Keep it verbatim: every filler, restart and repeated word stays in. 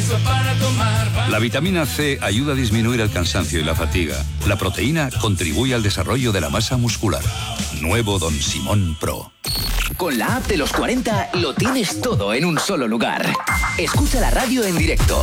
La vitamina C ayuda a disminuir el cansancio y la fatiga. La proteína contribuye al desarrollo de la masa muscular. Nuevo Don Simón Pro. Con la app de los cuarenta lo tienes todo en un solo lugar. Escucha la radio en directo,